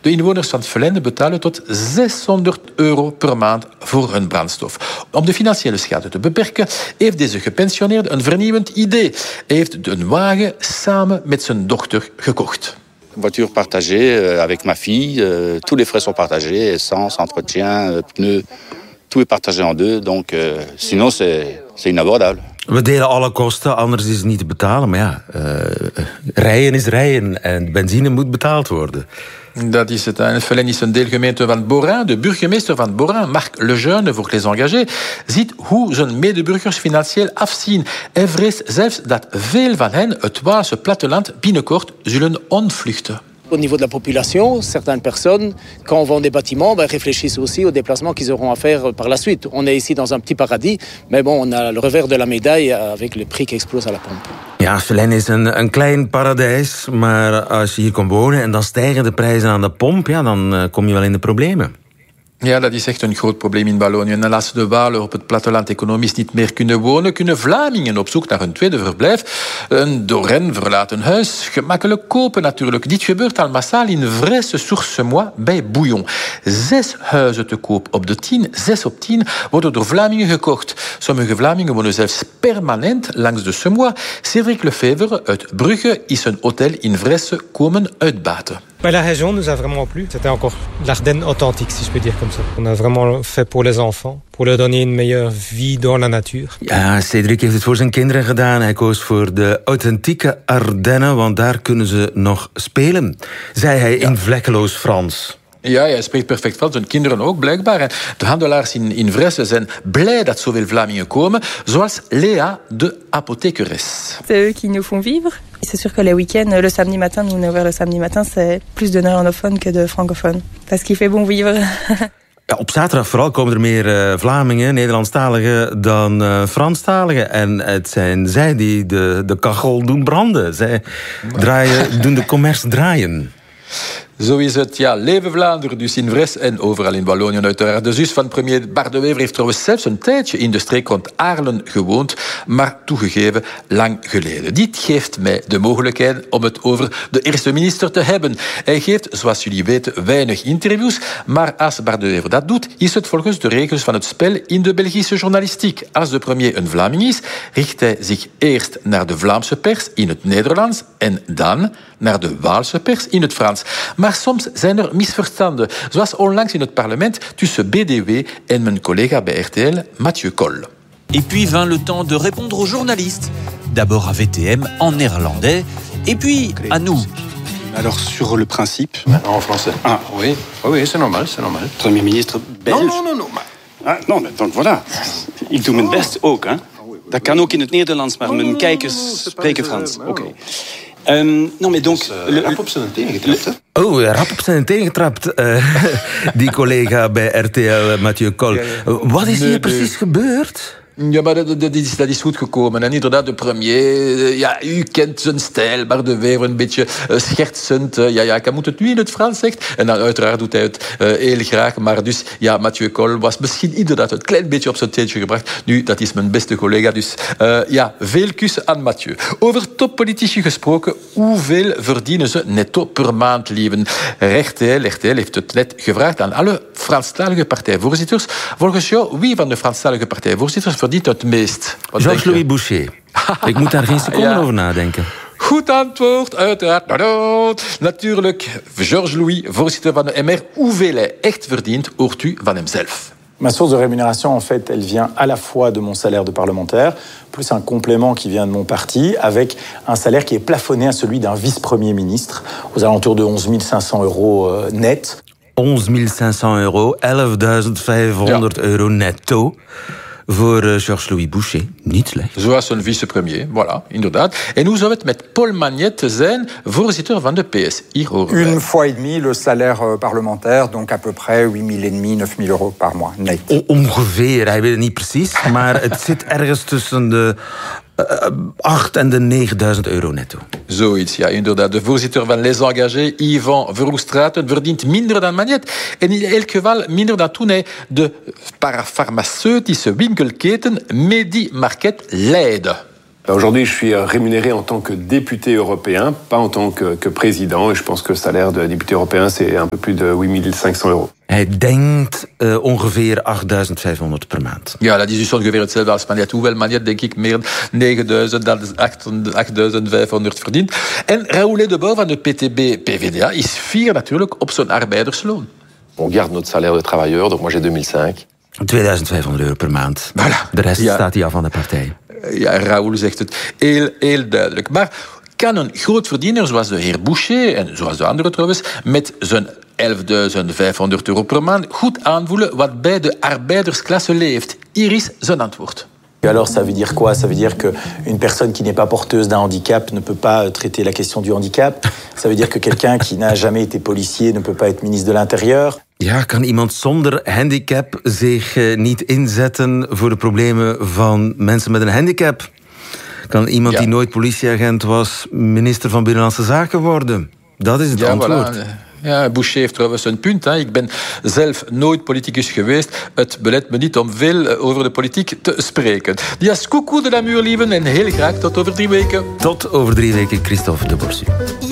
De inwoners van Flaine betalen tot €600 per maand voor hun brandstof. Om de financiële schade te beperken, heeft deze gepensioneerde een vernieuwend idee. Hij heeft een wagen samen met zijn dochter gekocht. Voiture partagée avec ma fille. Tous les frais sont partagés. Essence, entretien, pneus. Tout est partagé en deux. Donc, sinon, c'est inabordable. We delen alle kosten, anders is het niet te betalen. Maar ja, rijden is rijden en benzine moet betaald worden. Dat is het. En Flaine is een deelgemeente van Borin. De burgemeester van Borin, Marc Lejeune, voor Les Engagés, ziet hoe zijn medeburgers financieel afzien. Hij vreest zelfs dat veel van hen het Waalse platteland binnenkort zullen ontvluchten. Au niveau de la population, certaines personnes, quand on vend des bâtiments, réfléchissent aussi aux déplacements qu'ils auront à faire par la suite. On est ici dans un petit paradis, mais bon, on a le revers de la médaille avec le prix qui explose à la pompe. Ja, Flaine is een klein paradijs, maar als je hier komt wonen en dan stijgen de prijzen aan de pomp, ja, dan kom je wel in de problemen. Ja, dat is echt een groot probleem in Wallonië. En als de Walen op het platteland economisch niet meer kunnen wonen, kunnen Vlamingen op zoek naar een tweede verblijf een door hen verlaten huis gemakkelijk kopen natuurlijk. Dit gebeurt al massaal in Vresse-sur-Semois bij Bouillon. 6 huizen te koop op de 10, 6 op 10, worden door Vlamingen gekocht. Sommige Vlamingen wonen zelfs permanent langs de Semois. Cédric Lefevre uit Brugge is een hotel in Vresse komen uitbaten. La région nous a vraiment plu. C'était encore l'Ardenne authentique, si je peux dire comme ça. On a vraiment fait pour les enfants, pour leur donner une meilleure vie dans la natuur. Ja, Cédric heeft het voor zijn kinderen gedaan. Hij koos voor de authentieke Ardennen, want daar kunnen ze nog spelen, zei hij in vlekkeloos Frans. Ja, hij spreekt perfect Frans. Zijn kinderen ook, blijkbaar. En de handelaars in Vresse zijn blij dat zoveel Vlamingen komen, zoals Léa, de apothekeres. C'est eux qui nous font vivre. C'est sûr que les week-ends, le samedi matin, nous on est ouvert le samedi matin, c'est plus de néerlandophones que de francophones. Parce qu'il fait bon vivre. Ja, op zaterdag vooral komen er meer Vlamingen, Nederlandstaligen, dan Franstaligen. En het zijn zij die de kachel doen branden. Zij doen de commerce draaien. Zo is het, ja, leven Vlaanderen dus in Vresse en overal in Wallonië uiteraard. De zus van premier Bart de Wever heeft trouwens zelfs een tijdje in de streek rond Aarlen gewoond, maar toegegeven lang geleden. Dit geeft mij de mogelijkheid om het over de eerste minister te hebben. Hij geeft, zoals jullie weten, weinig interviews, maar als Bart de Wever dat doet, is het volgens de regels van het spel in de Belgische journalistiek. Als de premier een Vlaming is, richt hij zich eerst naar de Vlaamse pers in het Nederlands en dan naar de Waalse pers in het Frans. Maar soms zijn er misverstanden, zoals onlangs in het parlement tussen BDW en mijn collega bij RTL, Mathieu Col. Et puis vint le temps de répondre aux journalistes. D'abord à VTM en néerlandais, et puis à nous. Alors sur le principe... En français. Ah oui, oui, c'est normal, c'est normal. Premier ministre Belge. Non. Non, donc voilà. Ik doe mijn best ook, hè. Dat kan ook in het Nederlands, maar mijn kijkers spreken Frans. Oké. Non, mais donc... Rap op zijn tenen getrapt, hè? Oh, rap op zijn tenen getrapt, die collega bij RTL, Mathieu Col. Wat is hier precies gebeurd? Ja, maar dat is goed gekomen. En inderdaad, de premier, ja, u kent zijn stijl, maar de Wever een beetje schertsend. Ik moet het nu in het Frans zegt. En dan uiteraard doet hij het heel graag. Maar dus, ja, Mathieu Col was misschien inderdaad een klein beetje op zijn teentje gebracht. Nu, dat is mijn beste collega. Dus veel kussen aan Mathieu. Over toppolitici gesproken, hoeveel verdienen ze netto per maand, lieven? RTL heeft het net gevraagd aan alle Franstalige partijvoorzitters. Volgens jou, wie van de Franstalige partijvoorzitters verdient het meest? Georges-Louis Boucher. Ik moet daar geen seconde over nadenken. Goed antwoord, uiteraard. Natuurlijk, Georges-Louis, voorzitter van de MR. Hoeveel hij echt verdient, hoort u van hemzelf. Ma source de rémunération, en fait, elle vient à la fois de mon salaire de parlementaire, plus un complément qui vient de mon parti, avec un salaire qui est plafonné à celui d'un vice-premier ministre, aux alentours de 11 500 € net. 11 500 €, 11.500 € netto. Voor Georges-Louis Boucher, niet slecht. Zoals een vicepremier, voilà, inderdaad. En hoe zou het met Paul Magnette zijn, voorzitter van de PS? Hier horen wij. Une fois et demi le salaire parlementaire, donc à peu près 8 500, 9 000 € par mois, net. Ongeveer, hij weet het niet precies, maar het zit ergens tussen de 8 en de 9.000 € netto. Zoiets, ja, inderdaad. De voorzitter van Les Engagés, Yvan Verhoestraten, verdient minder dan Magnette. En in elk geval minder dan toen hij de parafarmaceutische winkelketen Medi Market leidde. Aujourd'hui, je suis rémunéré en tant que député européen, pas en tant que président. Et je pense que le salaire de député européen, c'est un peu plus de 8500 €. Hij denkt ongeveer 8.500 per maand. Ja, dat is dus ongeveer hetzelfde als Magnet. Hoewel Magnet, denk ik, meer 9.000, dat is 8.500 verdient. En Raoul de Bouw van de PTB-PVDA is fier natuurlijk op zijn arbeidersloon. On garde notre salaire de travailleur, donc moi j'ai 2005. 2.500 € per maand. Voilà. De rest staat hij af aan de partij. Ja, Raoul zegt het heel duidelijk. Maar kan een grootverdiener zoals de heer Boucher, en zoals de anderen trouwens, met zijn 11.500 € per maand goed aanvoelen wat bij de arbeidersklasse leeft? Hier is zijn antwoord. Alors ça veut dire quoi? Ça veut dire qu'une personne qui n'est pas porteuse d'un handicap ne peut pas traiter la question du handicap. Ça veut dire que quelqu'un qui n'a jamais été policier ne peut pas être ministre de l'Intérieur. Ja, kan iemand zonder handicap zich niet inzetten voor de problemen van mensen met een handicap? Kan iemand die nooit politieagent was minister van Binnenlandse Zaken worden? Dat is het antwoord. Voilà. Ja, Boucher heeft trouwens een punt. Hè. Ik ben zelf nooit politicus geweest. Het belet me niet om veel over de politiek te spreken. Dias coucou de la muur, lieven. En heel graag tot over 3 weken. Tot over 3 weken, Christophe de Borsu.